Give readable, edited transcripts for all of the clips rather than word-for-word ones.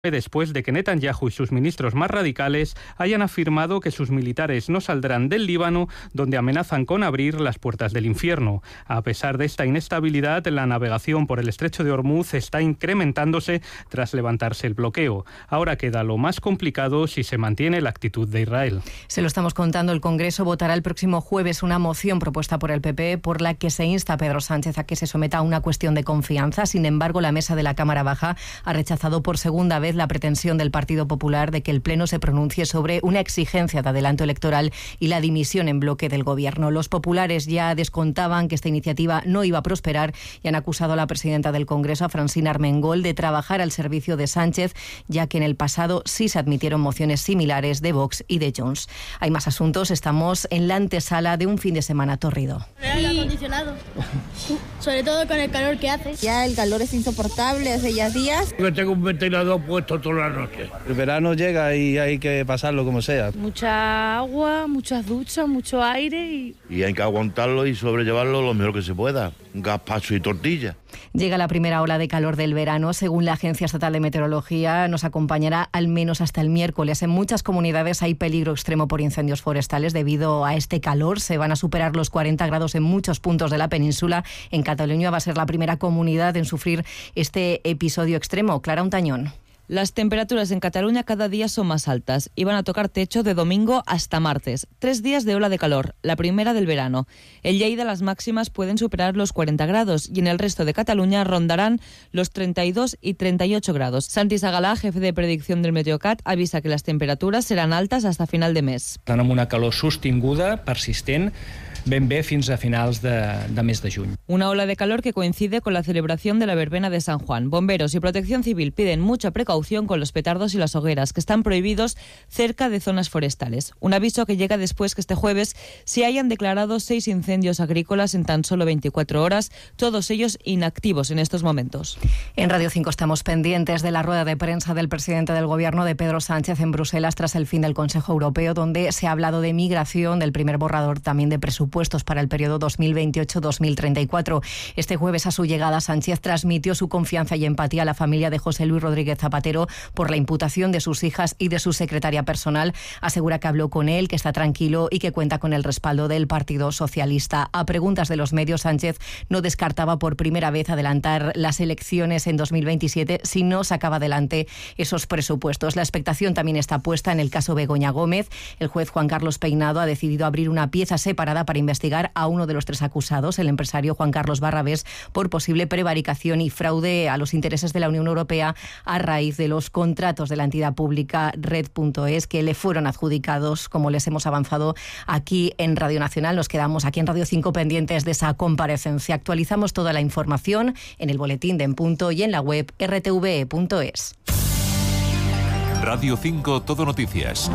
después de que Netanyahu y sus ministros más radicales hayan afirmado que sus militares no saldrán del Líbano, donde amenazan con abrir las puertas del infierno. A pesar de esta inestabilidad, la navegación por el estrecho de Ormuz está incrementándose tras levantarse el bloqueo. Ahora queda lo más complicado si se mantiene la actitud de Israel. Se lo estamos contando, el Congreso votará el próximo jueves una moción propuesta por el PP por la que se insta a Pedro Sánchez a que se someta a una cuestión de confianza. Sin embargo, la mesa de la Cámara Baja ha rechazado por segunda vez la pretensión del Partido Popular de que el Pleno se pronuncie sobre una exigencia de adelanto electoral y la dimisión en bloque del Gobierno. Los populares ya descontaban que esta iniciativa no iba a prosperar y han acusado a la presidenta del Congreso, a Francina Armengol, de trabajar al servicio de Sánchez, ya que en el pasado sí se admitieron mociones similares de Vox y de Junts. Hay más asuntos. Estamos en la antesala de un fin de semana torrido. Aire acondicionado, sobre todo con el calor que hace. Ya el calor es insoportable hace ya días. Yo tengo un ventilador puesto toda la noche. El verano llega y hay que pasarlo como sea. Mucha agua, muchas duchas, mucho aire y hay que aguantarlo y sobrellevarlo lo mejor que se pueda. Gazpacho y tortilla. Llega la primera ola de calor del verano. Según la Agencia Estatal de Meteorología, nos acompañará al menos hasta el miércoles. En muchas comunidades hay peligro extremo por incendios forestales. Debido a este calor, se van a superar los 40 grados en muchos puntos de la península. En Cataluña va a ser la primera comunidad en sufrir este episodio extremo. Clara Untañón. Las temperaturas en Cataluña cada día son más altas y van a tocar techo de domingo hasta martes. 3 días de ola de calor, la primera del verano. En Lleida las máximas pueden superar los 40 grados y en el resto de Cataluña rondarán los 32 y 38 grados. Santi Sagalà, jefe de predicción del Meteocat, avisa que las temperaturas serán altas hasta final de mes. Estan amb una calor sostinguda, persistent, ben bé fins a finals de mes de juny. Una ola de calor que coincide con la celebración de la verbena de San Juan. Bomberos y Protección Civil piden mucha precaución con los petardos y las hogueras, que están prohibidos cerca de zonas forestales. Un aviso que llega después que este jueves se hayan declarado 6 incendios agrícolas en tan solo 24 horas, todos ellos inactivos en estos momentos. En Radio 5 estamos pendientes de la rueda de prensa del presidente del Gobierno, de Pedro Sánchez, en Bruselas tras el fin del Consejo Europeo, donde se ha hablado de migración, del primer borrador también de presupuestos para el periodo 2028-2034. Este jueves, a su llegada, Sánchez transmitió su confianza y empatía a la familia de José Luis Rodríguez Zapatero por la imputación de sus hijas y de su secretaria personal. Asegura que habló con él, que está tranquilo y que cuenta con el respaldo del Partido Socialista. A preguntas de los medios, Sánchez no descartaba por primera vez adelantar las elecciones en 2027 si no sacaba adelante esos presupuestos. La expectación también está puesta en el caso Begoña Gómez. El juez Juan Carlos Peinado ha decidido abrir una pieza separada para investigar a uno de los 3 acusados, el empresario Juan Carlos Barrabés, por posible prevaricación y fraude a los intereses de la Unión Europea a raíz de los contratos de la entidad pública Red.es que le fueron adjudicados, como les hemos avanzado aquí en Radio Nacional. Nos quedamos aquí en Radio 5 pendientes de esa comparecencia. Actualizamos toda la información en el boletín de En Punto y en la web rtve.es. Radio 5 Todo Noticias.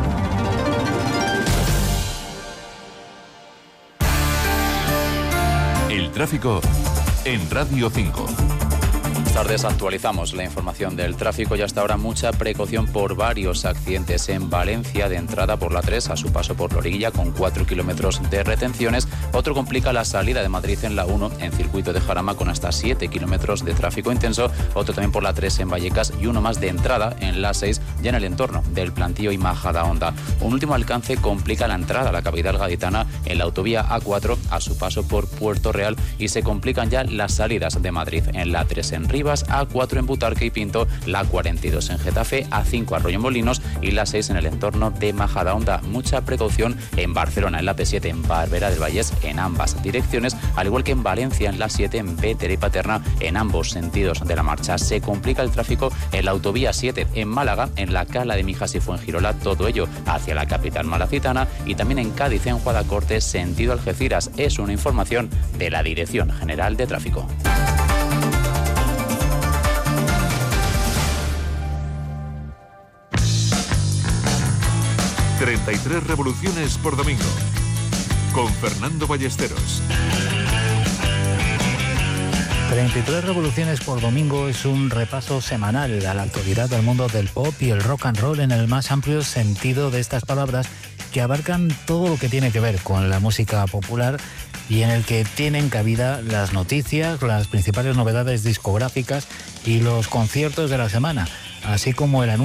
El tráfico en Radio 5. Buenas tardes, actualizamos la información del tráfico y hasta ahora mucha precaución por varios accidentes en Valencia, de entrada por la 3 a su paso por Loriguilla con 4 kilómetros de retenciones. Otro complica la salida de Madrid en la 1 en circuito de Jarama con hasta 7 kilómetros de tráfico intenso. Otro también por la 3 en Vallecas y uno más de entrada en la 6 ya en el entorno del Plantío y Majadahonda. Un último alcance complica la entrada a la capital gaditana en la autovía A4 a su paso por Puerto Real y se complican ya las salidas de Madrid en la 3 en Rivas, A4 en Butarque y Pinto, la 42 en Getafe, A5 Arroyomolinos y la 6 en el entorno de Majadahonda. Mucha precaución en Barcelona, en la P7 en Barberá del Vallès en ambas direcciones, al igual que en Valencia en la 7 en Bétera y Paterna en ambos sentidos de la marcha. Se complica el tráfico en la autovía 7 en Málaga, en la Cala de Mijas y Fuengirola, todo ello hacia la capital malacitana, y también en Cádiz en Guadacorte sentido Algeciras. Es una información de la Dirección General de Tráfico. ...33 revoluciones por domingo... con Fernando Ballesteros. 33 revoluciones por domingo es un repaso semanal a la actualidad del mundo del pop y el rock and roll en el más amplio sentido de estas palabras, que abarcan todo lo que tiene que ver con la música popular y en el que tienen cabida las noticias, las principales novedades discográficas y los conciertos de la semana. así como el anuncio